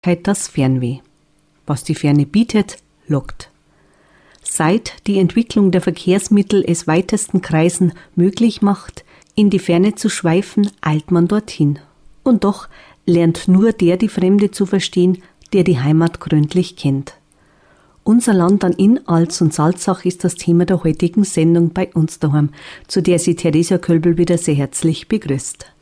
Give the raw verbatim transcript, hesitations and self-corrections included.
Das Fernweh. Was die Ferne bietet, lockt. Seit die Entwicklung der Verkehrsmittel es weitesten Kreisen möglich macht, in die Ferne zu schweifen, eilt man dorthin. Und doch lernt nur der die Fremde zu verstehen, der die Heimat gründlich kennt. Unser Land an Inn, Alz und Salzach ist das Thema der heutigen Sendung bei uns daheim, zu der sie Theresia Kölbel wieder sehr herzlich begrüßt.